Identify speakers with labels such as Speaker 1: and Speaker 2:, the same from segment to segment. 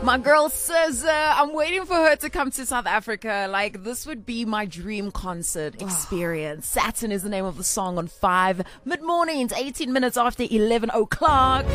Speaker 1: My girl says, I'm waiting for her to come to South Africa. Like, this would be my dream concert experience. Saturn is the name of the song on 5 mid-mornings, 18 minutes after 11 o'clock.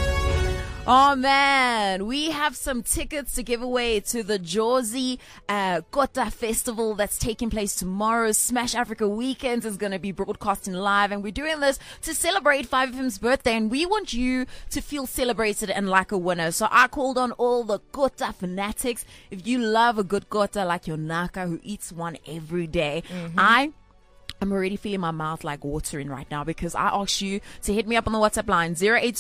Speaker 1: Oh man, we have some tickets to give away to the Jozi Kota Festival that's taking place tomorrow. Smash Africa Weekends is going to be broadcasting live, and we're doing this to celebrate 5FM's birthday, and we want you to feel celebrated and like a winner. So I called on all the Kota fanatics. If you love a good Kota like your Naka who eats one every day, I'm already feeling my mouth like watering right now because I asked you to hit me up on the WhatsApp line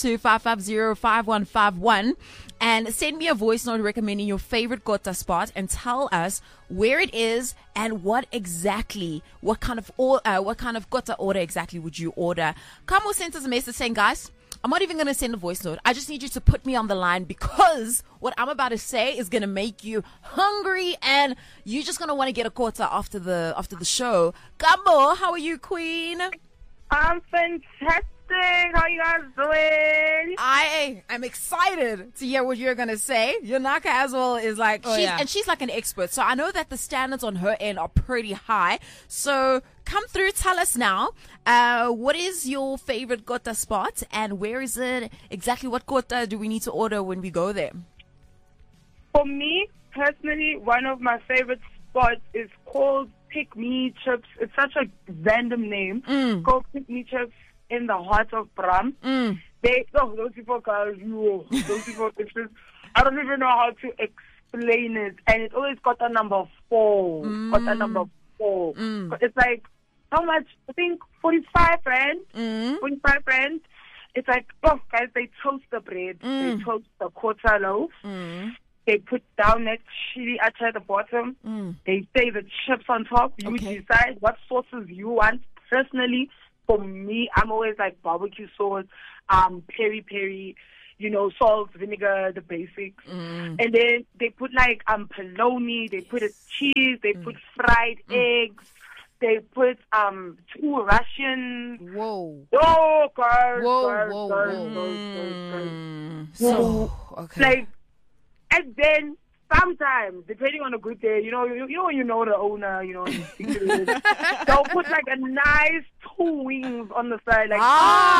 Speaker 1: 082-550-5151 and send me a voice note recommending your favorite Kota spot and tell us where it is and what kind of Kota order exactly would you order. Kamo sent us a message saying, guys, I'm not even going to send a voice note. I just need you to put me on the line because what I'm about to say is going to make you hungry and you're just going to want to get a Kota after the show. Gabo, how are you, queen?
Speaker 2: I'm fantastic. How you guys doing?
Speaker 1: I am excited to hear what you're going to say. Yonaka as well is like, she's like an expert. So I know that the standards on her end are pretty high. So come through, tell us now, what is your favorite Kota spot and where is it? Exactly what Kota do we need to order when we go there?
Speaker 2: For me, personally, one of my favorite spots is called Pick Me Chips. It's such a random name. Called Pick Me Chips in the heart of Bram. Those people, guys, those people, it's just, I don't even know how to explain it. And it's always Kota number 4. Kota number 4. It's like, how much? I think 45 rand. 45 rand. It's like, guys, they toast the bread. They toast the Kota loaf. They put down that chili at the bottom. They say the chips on top. You decide what sauces you want. Personally, for me, I'm always like barbecue sauce, peri-peri, salt, vinegar, the basics. And then they put like polony, they put cheese, they put fried eggs, they put 2 Russian.
Speaker 1: Whoa.
Speaker 2: Oh, girl.
Speaker 1: So, okay.
Speaker 2: Like, and then sometimes, depending on a good day, you know the owner, they'll put like a nice 2 wings on the side, like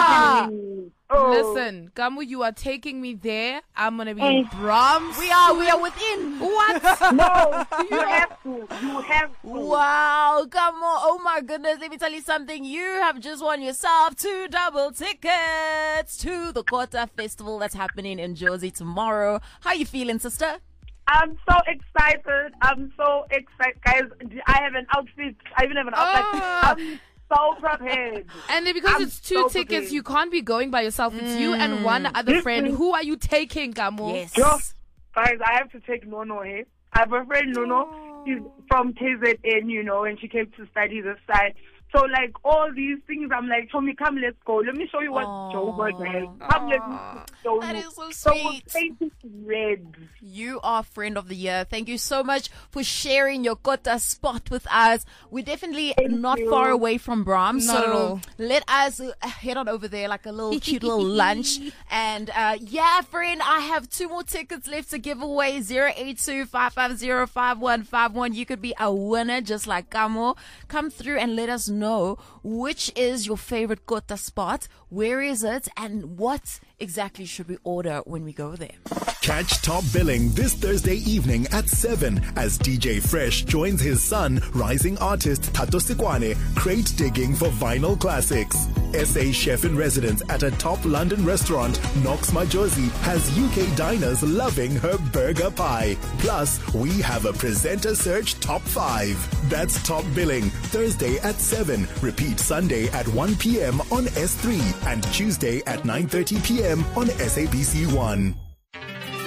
Speaker 3: Listen, Gamu, you are taking me there. I'm gonna be in Brahms.
Speaker 1: We are within.
Speaker 3: What?
Speaker 2: No, you have to.
Speaker 1: Wow, come on. Oh my goodness, let me tell you something. You have just won yourself 2 double tickets to the Kota Festival that's happening in Jozi tomorrow. How you feeling, sister?
Speaker 2: I'm so excited. Guys. I have an outfit. I even have an outfit. I'm so prepared.
Speaker 3: And then because it's 2 tickets,
Speaker 2: prepared.
Speaker 3: you can't be going by yourself. It's you and one other friend. Who are you taking, Gamo?
Speaker 1: Yes.
Speaker 2: Guys, I have to take Nono, hey? I have a friend, Nono. She's from KZN, and she came to study this side. So, like, all these things, I'm like, Tommy, come, let's go. Let me show you what Joburg has. Come, let me show you.
Speaker 1: That is so sweet.
Speaker 2: So, red.
Speaker 1: You are friend of the year. Thank you so much for sharing your Kota spot with us. We're definitely not far away from Brahms.
Speaker 3: Not at all.
Speaker 1: Let us head on over there, like a little cute little lunch. And friend, I have 2 more tickets left to give away. 082-550-5151. You could be a winner just like Kamo. Come through and let us know which is your favorite Kota spot, where is it, and what exactly should we order when we go there.
Speaker 4: Catch Top Billing this Thursday evening at 7 as DJ Fresh joins his son, rising artist Tato Sikwane, crate digging for vinyl classics. SA chef in residence at a top London restaurant, Knox Majosi, has UK diners loving her burger pie. Plus, we have a presenter search top 5. That's Top Billing, Thursday at 7. Repeat Sunday at 1 p.m. on S3 and Tuesday at 9:30 p.m. on SABC 1.